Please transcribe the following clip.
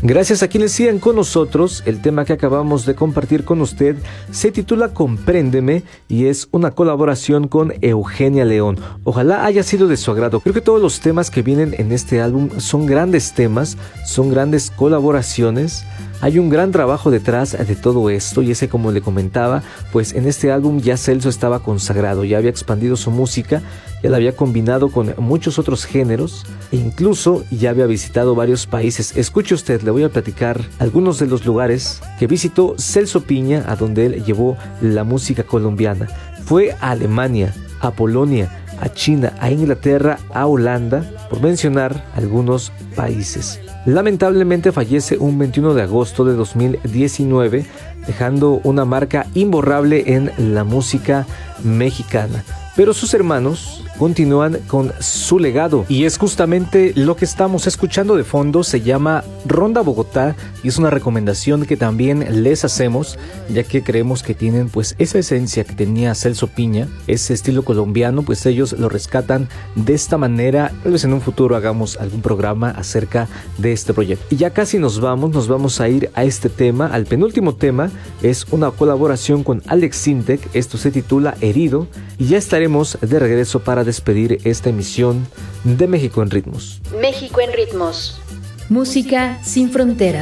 Gracias a quienes sigan con nosotros. El tema que acabamos de compartir con usted se titula Compréndeme y es una colaboración con Eugenia León. Ojalá haya sido de su agrado. Creo que todos los temas que vienen en este álbum son grandes temas, son grandes colaboraciones. Hay un gran trabajo detrás de todo esto y ese, como le comentaba, pues en este álbum ya Celso estaba consagrado, ya había expandido su música, ya la había combinado con muchos otros géneros e incluso ya había visitado varios países. Escuche usted, le voy a platicar algunos de los lugares que visitó Celso Piña, a donde él llevó la música colombiana. Fue a Alemania, a Polonia, a China, a Inglaterra, a Holanda, por mencionar algunos países. Lamentablemente fallece un 21 de agosto de 2019, dejando una marca imborrable en la música mexicana. Pero sus hermanos continúan con su legado y es justamente lo que estamos escuchando de fondo. Se llama Ronda Bogotá y es una recomendación que también les hacemos, ya que creemos que tienen pues esa esencia que tenía Celso Piña, ese estilo colombiano, pues ellos lo rescatan de esta manera. Tal vez en un futuro hagamos algún programa acerca de este proyecto. Y ya casi nos vamos a ir a este tema, al penúltimo tema. Es una colaboración con Alex Sintek, esto se titula Herido y ya estaremos de regreso para despedir esta emisión de México en Ritmos. México en Ritmos. Música sin fronteras.